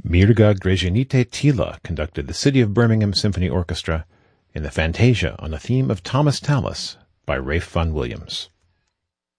Mirga Grzezianite Tila conducted the City of Birmingham Symphony Orchestra in the Fantasia on the theme of Thomas Tallis by Ralph Vaughan Williams.